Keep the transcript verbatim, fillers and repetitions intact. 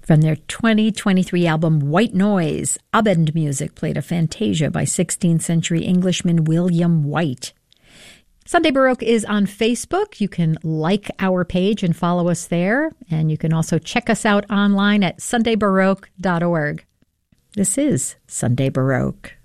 From their twenty twenty-three album White Noise, Abend Music played a Fantasia by sixteenth century Englishman William White. Sunday Baroque is on Facebook. You can like our page and follow us there. And you can also check us out online at sunday baroque dot org. This is Sunday Baroque.